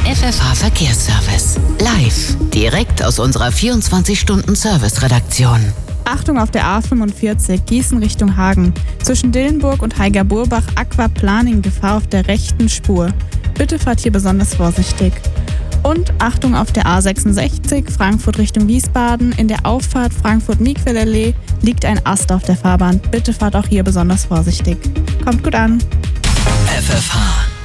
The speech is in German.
FFH Verkehrsservice. Live, direkt aus unserer 24-Stunden-Service-Redaktion. Achtung auf der A45 Gießen Richtung Hagen. Zwischen Dillenburg und Heiger-Burbach Aquaplaning Gefahr auf der rechten Spur. Bitte fahrt hier besonders vorsichtig. Und Achtung auf der A66 Frankfurt Richtung Wiesbaden. In der Auffahrt Frankfurt-Miquel-Allee liegt ein Ast auf der Fahrbahn. Bitte fahrt auch hier besonders vorsichtig. Kommt gut an. FFH